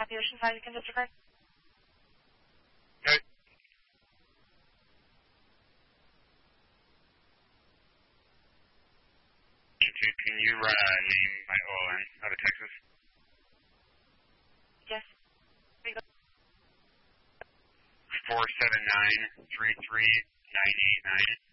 Happy Oceanside, you can disregard. Okay. Can you name my OLN out of Texas? Yes. 479-33989.